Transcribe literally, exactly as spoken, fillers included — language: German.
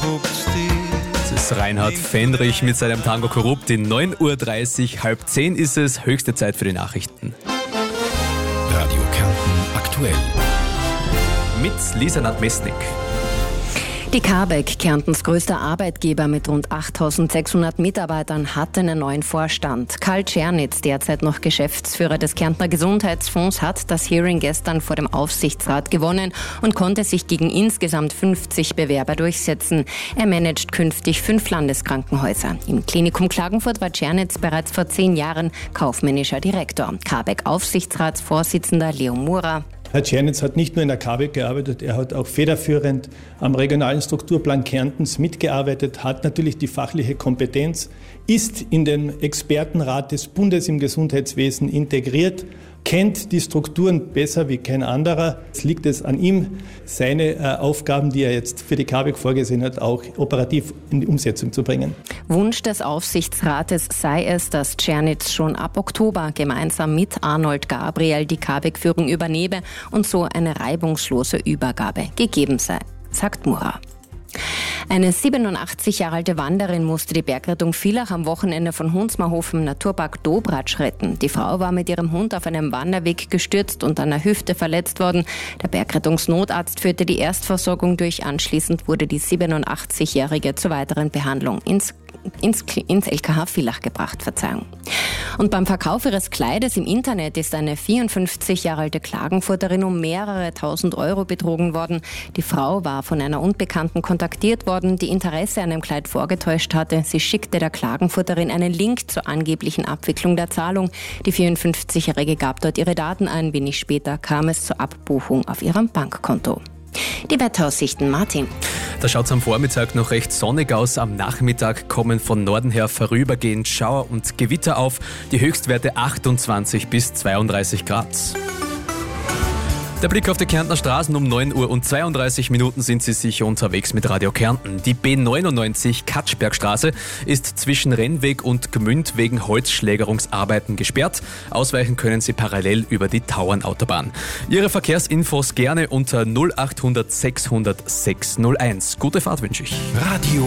Das ist Reinhard Fendrich mit seinem Tango Korrupt. In neun Uhr dreißig, halb zehn ist es, höchste Zeit für die Nachrichten. Radio Kärnten aktuell. Mit Lisa Nadmesnik. Die Carbeck, Kärntens größter Arbeitgeber mit rund achttausendsechshundert Mitarbeitern, hat einen neuen Vorstand. Karl Czernitz, derzeit noch Geschäftsführer des Kärntner Gesundheitsfonds, hat das Hearing gestern vor dem Aufsichtsrat gewonnen und konnte sich gegen insgesamt fünfzig Bewerber durchsetzen. Er managt künftig fünf Landeskrankenhäuser. Im Klinikum Klagenfurt war Czernitz bereits vor zehn Jahren kaufmännischer Direktor. Carbeck-Aufsichtsratsvorsitzender Leo Mura. Herr Czernitz hat nicht nur in der Carbeck gearbeitet, er hat auch federführend am regionalen Strukturplan Kärntens mitgearbeitet, hat natürlich die fachliche Kompetenz, ist in den Expertenrat des Bundes im Gesundheitswesen integriert, kennt die Strukturen besser wie kein anderer. Es liegt es an ihm, seine äh, Aufgaben, die er jetzt für die Carbeck vorgesehen hat, auch operativ in die Umsetzung zu bringen. Wunsch des Aufsichtsrates sei es, dass Czernitz schon ab Oktober gemeinsam mit Arnold Gabriel die Carbeck-Führung übernehme und so eine reibungslose Übergabe gegeben sei, sagt Mura. Eine siebenundachtzig Jahre alte Wanderin musste die Bergrettung Villach am Wochenende von Hunsmarhof im Naturpark Dobratsch retten. Die Frau war mit ihrem Hund auf einem Wanderweg gestürzt und an der Hüfte verletzt worden. Der Bergrettungsnotarzt führte die Erstversorgung durch. Anschließend wurde die siebenundachtzigjährige zur weiteren Behandlung ins, ins, ins L K H Villach gebracht. Verzeihung. Und beim Verkauf ihres Kleides im Internet ist eine vierundfünfzig Jahre alte Klagenfurterin um mehrere tausend Euro betrogen worden. Die Frau war von einer Unbekannten kontaktiert worden, die Interesse an dem Kleid vorgetäuscht hatte. Sie schickte der Klagenfurterin einen Link zur angeblichen Abwicklung der Zahlung. Die vierundfünfzigjährige gab dort ihre Daten ein. Wenig später kam es zur Abbuchung auf ihrem Bankkonto. Die Wetteraussichten, Martin. Da schaut es am Vormittag noch recht sonnig aus. Am Nachmittag kommen von Norden her vorübergehend Schauer und Gewitter auf. Die Höchstwerte achtundzwanzig bis zweiunddreißig Grad. Der Blick auf die Kärntner Straßen. Um neun Uhr und zweiunddreißig Minuten sind Sie sicher unterwegs mit Radio Kärnten. Die B neunundneunzig Katschbergstraße ist zwischen Rennweg und Gmünd wegen Holzschlägerungsarbeiten gesperrt. Ausweichen können Sie parallel über die Tauernautobahn. Ihre Verkehrsinfos gerne unter null achthundert sechshundert sechshunderteins. Gute Fahrt wünsche ich. Radio